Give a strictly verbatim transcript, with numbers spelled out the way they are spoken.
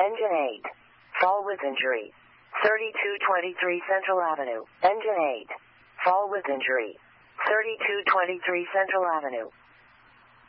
Engine eight. Fall with injury. thirty-two twenty-three Central Avenue. Engine eight. Fall with injury. thirty-two twenty-three Central Avenue.